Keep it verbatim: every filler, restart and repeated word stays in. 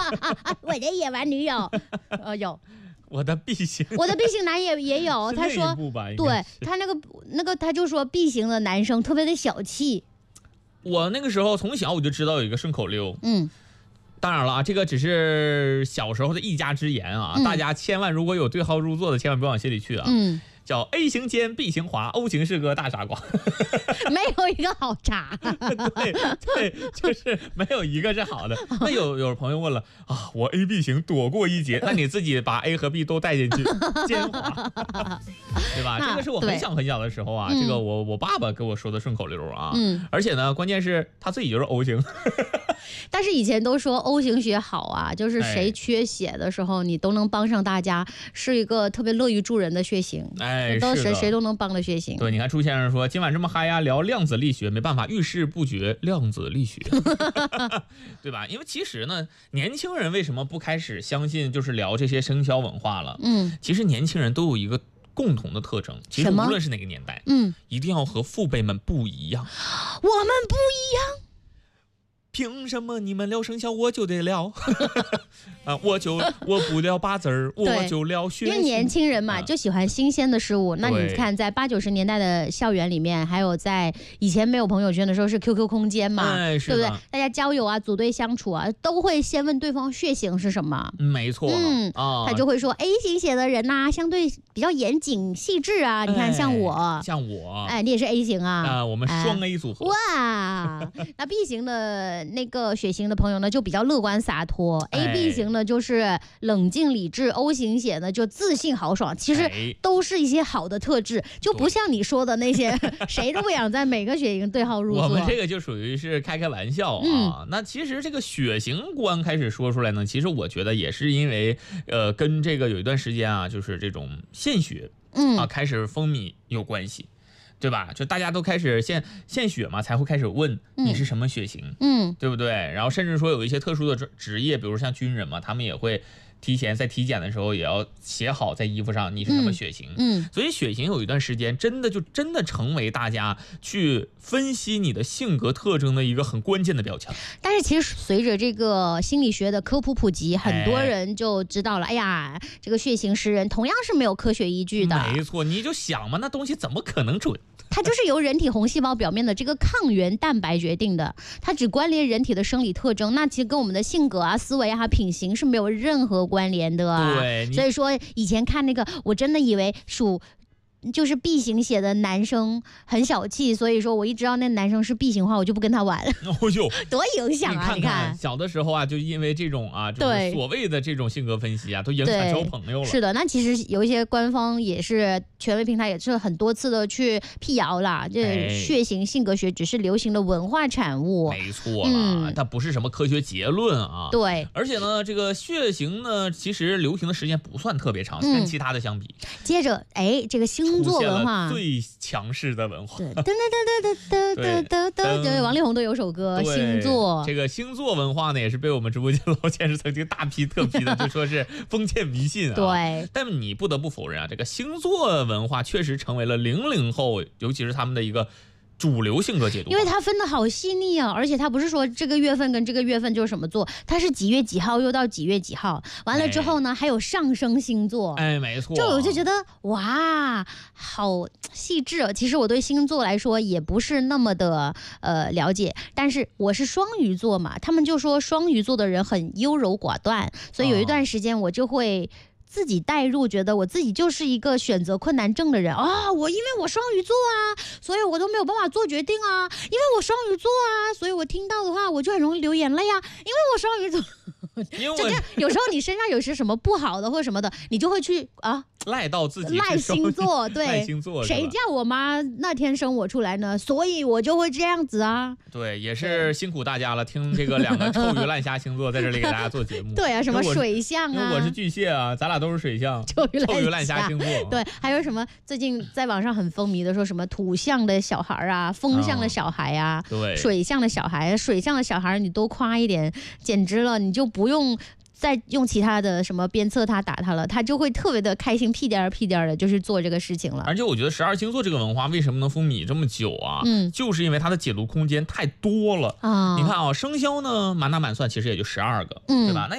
我的野蛮女友，呃，有。 我的 B 型， 我的 B 型男也也有，他说，对他那个那个，他就说 B 型的男生特别的小气。 我那个时候从小我就知道有一个顺口溜， 嗯， 当然了啊，这个只是小时候的一家之言啊，嗯、大家千万如果有对号入座的，千万不要往心里去啊。 嗯。 叫 A 型尖 B 型滑 O 型是个大傻瓜， 没有一个好茬。 对对，就是没有一个是好的。那有有朋友问了啊，我 A B 型躲过一劫，那你自己把 A 和 B 都带进去，尖滑，对吧？这个是我很小很小的时候啊，这个我我爸爸给我说的顺口溜啊。嗯，而且呢，关键是他自己就是 O 型。 但是以前都说 O 型血好啊，就是谁缺血的时候，你都能帮上大家，是一个特别乐于助人的血型。 哎， 都谁谁都能帮的血型。 对，你看朱先生说今晚这么嗨呀，聊量子力学，没办法，遇事不决量子力学，对吧？因为其实呢，年轻人为什么不开始相信就是聊这些生肖文化了？嗯，其实年轻人都有一个共同的特征，其实无论是哪个年代，嗯，一定要和父辈们不一样。 我们不一样。 凭什么你们聊生肖我就得聊啊？我就我不聊八字儿，我就聊血型。 因为年轻人嘛，就喜欢新鲜的事物。那你看，在八九十年代的校园里面，还有在以前没有朋友圈的时候是 Q Q 空间嘛， 哎、 对不对？大家交友啊、组队相处啊，都会先问对方血型是什么。 没错，嗯啊，他就会说 A 型血的人呐、啊，相对比较严谨细致啊。你看，像我， 哎、像我， 哎，你也是 A 型啊。 啊，我们双 A 组合。 哎、哇，那 B 型的。那个血型的朋友呢，就比较乐观洒脱、哎、A B 型呢就是冷静理智 O 型血呢就自信豪爽，其实都是一些好的特质，就不像你说的那些谁都不想在每个血型对号入座。 我们这个就属于是开开玩笑啊、嗯、那其实这个血型观开始说出来呢，其实我觉得也是因为呃跟这个有一段时间啊，就是这种献血嗯啊开始风靡有关系，对吧？就大家都开始献献血嘛，才会开始问你是什么血型，嗯，对不对？然后甚至说有一些特殊的职业，比如像军人嘛，他们也会提前在体检的时候也要写好在衣服上你是什么血型，嗯，嗯所以血型有一段时间真的就真的成为大家去分析你的性格特征的一个很关键的标签。 但是其实随着这个心理学的科普普及，很多人就知道了，哎呀，这个血型识人同样是没有科学依据的。 没错，你就想嘛，那东西怎么可能准？ 它就是由人体红细胞表面的这个抗原蛋白决定的，它只关联人体的生理特征，那其实跟我们的性格啊、思维啊、品行是没有任何关联的、啊。 对， 所以说以前看那个，我真的以为属。就是 B 型血的男生很小气，所以说我一知道那男生是 B 型的话，我就不跟他玩。 哦呦， 多影响啊！ 你看看小的时候啊，就因为这种啊，就是所谓的这种性格分析啊，都影响交朋友了。 是的，那其实有一些官方也是权威平台也是很多次的去辟谣啦，这血型性格学只是流行的文化产物。 没错啦、嗯，它不是什么科学结论啊。 对， 而且呢，这个血型呢，其实流行的时间不算特别长，嗯、跟其他的相比。 接着，哎，这个星星座文化最强势的文化， 对，噔噔噔噔噔噔噔噔，王力宏都有首歌星座。 这个星座文化呢，也是被我们直播间老先生曾经大批特批的，就说是封建迷信啊。 对， 但你不得不否认啊，这个星座文化确实成为了零零后，尤其是他们的一个主流性格解读， 因为它分的好细腻啊，而且它不是说这个月份跟这个月份就是什么座，它是几月几号又到几月几号，完了之后呢，哎、还有上升星座， 哎，没错， 就我就觉得哇，好细致哦。其实我对星座来说也不是那么的呃了解，但是我是双鱼座嘛，他们就说双鱼座的人很优柔寡断，所以有一段时间我就会。自己代入，觉得我自己就是一个选择困难症的人啊！我因为我双鱼座啊，所以我都没有办法做决定啊。因为我双鱼座啊，所以我听到的话我就很容易流眼泪啊。因为我双鱼座， 因为就这样，有时候你身上有些什么不好的或者什么的，你就会去啊。 赖到自己赖星座，对， 赖星座， 谁叫我妈那天生我出来呢？所以我就会这样子啊。 对，也是辛苦大家了，听这个两个臭鱼烂虾星座在这里给大家做节目。 对啊，什么水象啊， 因为我是巨蟹啊，咱俩都是水象， 臭鱼臭鱼烂虾星座。 对，还有什么最近在网上很风靡的，说什么土象的小孩啊，风象的小孩啊， 嗯、对， 水象的小孩，水象的小孩你多夸一点，简直了，你就不用。再用其他的什么鞭策他打他了，他就会特别的开心，屁颠儿屁颠儿的，就是做这个事情了。 而且我觉得十二星座这个文化为什么能风靡这么久啊？嗯，就是因为它的解读空间太多了啊。你看啊，生肖呢满打满算其实也就十二个，嗯，对吧？那